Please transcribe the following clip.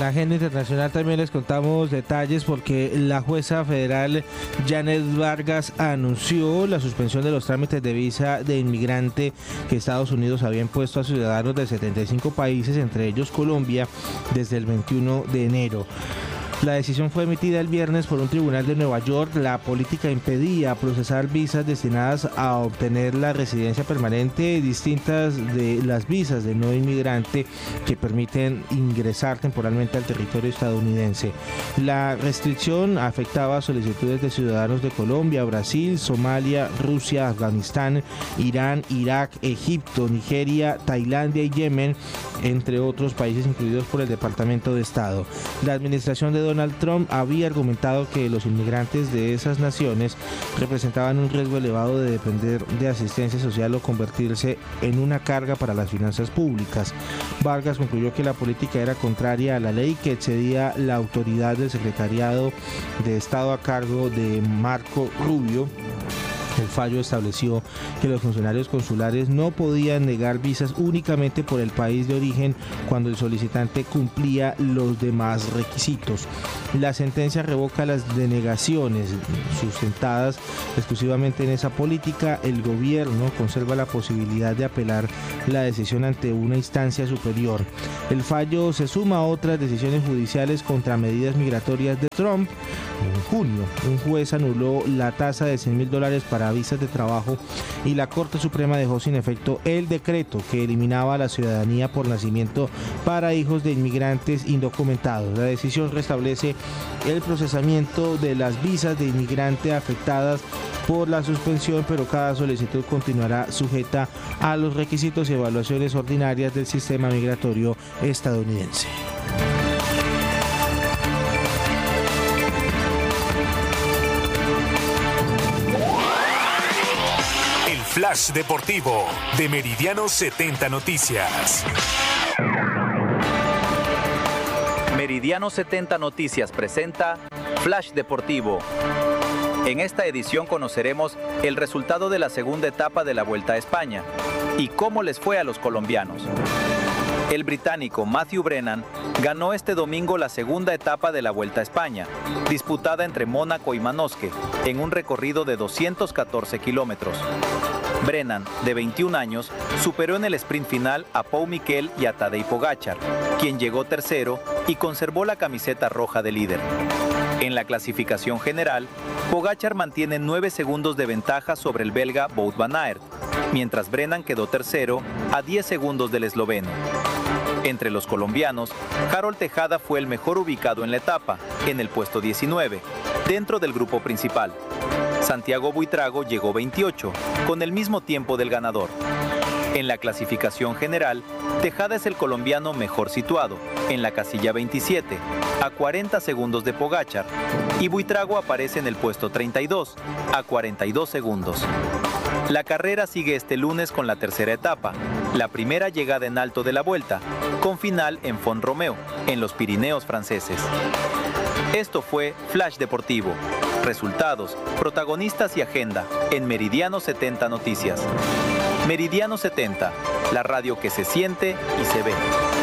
la agenda internacional también les contamos detalles porque la jueza federal Janet Vargas anunció la suspensión de los trámites de visa de inmigrante que Estados Unidos había impuesto a ciudadanos de 75 países, entre ellos Colombia, desde el 21 de enero. La decisión fue emitida el viernes por un tribunal de Nueva York. La política impedía procesar visas destinadas a obtener la residencia permanente, distintas de las visas de no inmigrante que permiten ingresar temporalmente al territorio estadounidense. La restricción afectaba solicitudes de ciudadanos de Colombia, Brasil, Somalia, Rusia, Afganistán, Irán, Irak, Egipto, Nigeria, Tailandia y Yemen, entre otros países incluidos por el Departamento de Estado. La administración de Donald Trump había argumentado que los inmigrantes de esas naciones representaban un riesgo elevado de depender de asistencia social o convertirse en una carga para las finanzas públicas. Vargas concluyó que la política era contraria a la ley, que excedía la autoridad del Secretariado de Estado a cargo de Marco Rubio. El fallo estableció que los funcionarios consulares no podían negar visas únicamente por el país de origen cuando el solicitante cumplía los demás requisitos. La sentencia revoca las denegaciones sustentadas exclusivamente en esa política. El gobierno conserva la posibilidad de apelar la decisión ante una instancia superior. El fallo se suma a otras decisiones judiciales contra medidas migratorias de Trump. En junio, un juez anuló la tasa de $100,000 para visas de trabajo y la Corte Suprema dejó sin efecto el decreto que eliminaba la ciudadanía por nacimiento para hijos de inmigrantes indocumentados. La decisión restablece el procesamiento de las visas de inmigrante afectadas por la suspensión, pero cada solicitud continuará sujeta a los requisitos y evaluaciones ordinarias del sistema migratorio estadounidense. Flash Deportivo de Meridiano 70 Noticias. Meridiano 70 Noticias presenta Flash Deportivo. En esta edición conoceremos el resultado de la segunda etapa de la Vuelta a España y cómo les fue a los colombianos. El británico Matthew Brennan ganó este domingo la segunda etapa de la Vuelta a España, disputada entre Mónaco y Manosque, en un recorrido de 214 kilómetros. Brennan, de 21 años, superó en el sprint final a Pau Miquel y a Tadej Pogačar, quien llegó tercero y conservó la camiseta roja de líder. En la clasificación general, Pogačar mantiene 9 segundos de ventaja sobre el belga Wout van Aert, mientras Brennan quedó tercero a 10 segundos del esloveno. Entre los colombianos, Harold Tejada fue el mejor ubicado en la etapa, en el puesto 19, dentro del grupo principal. Santiago Buitrago llegó 28, con el mismo tiempo del ganador. En la clasificación general, Tejada es el colombiano mejor situado, en la casilla 27, a 40 segundos de Pogačar, y Buitrago aparece en el puesto 32, a 42 segundos. La carrera sigue este lunes con la tercera etapa, la primera llegada en alto de la vuelta, con final en Font-Romeu, en los Pirineos franceses. Esto fue Flash Deportivo. Resultados, protagonistas y agenda en Meridiano 70 Noticias. Meridiano 70, la radio que se siente y se ve.